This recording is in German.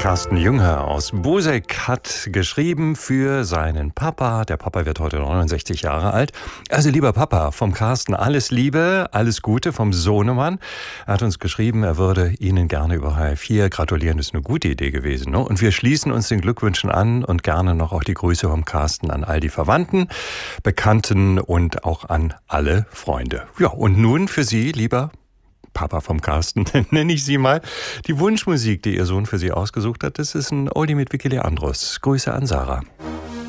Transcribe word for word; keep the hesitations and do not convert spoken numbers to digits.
Carsten Jünger aus Boseck hat geschrieben für seinen Papa. Der Papa wird heute neunundsechzig Jahre alt. Also lieber Papa, vom Carsten alles Liebe, alles Gute vom Sohnemann. Er hat uns geschrieben, er würde Ihnen gerne über H R vier gratulieren. Das ist eine gute Idee gewesen, ne? Und wir schließen uns den Glückwünschen an und gerne noch auch die Grüße vom Carsten an all die Verwandten, Bekannten und auch an alle Freunde. Ja, und nun für Sie, lieber Papa vom Carsten, nenne ich Sie mal. Die Wunschmusik, die Ihr Sohn für Sie ausgesucht hat, das ist ein Oldie mit Vicky Leandros. Grüße an Sarah.